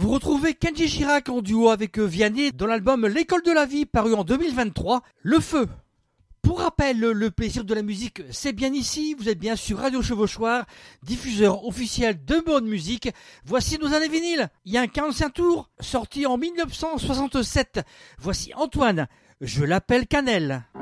Vous retrouvez Kenji Girac en duo avec Vianney dans l'album L'école de la vie paru en 2023, Le Feu. Pour rappel, le plaisir de la musique, c'est bien ici. Vous êtes bien sur Radio Chevauchoir, diffuseur officiel de bonne musique. Voici nos années vinyles. Il y a un 45 tours, sorti en 1967. Voici Antoine, je l'appelle Cannelle.